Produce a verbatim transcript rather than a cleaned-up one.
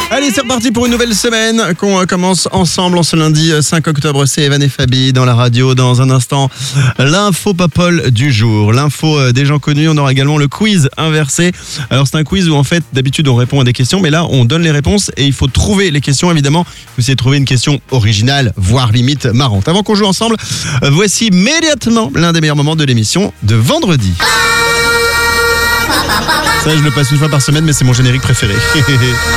Allez, c'est reparti pour une nouvelle semaine qu'on commence ensemble en ce lundi cinq octobre. C'est Evan et Fabi dans la radio. Dans un instant, l'info Popol du jour. L'info des gens connus. On aura également le quiz inversé. Alors, c'est un quiz où en fait, d'habitude, on répond à des questions, mais là, on donne les réponses et il faut trouver les questions, évidemment. Vous essayez de trouver une question originale, voire limite marrante. Avant qu'on joue ensemble, voici immédiatement l'un des meilleurs moments de l'émission de vendredi. Ça, je le passe une fois par semaine, mais c'est mon générique préféré.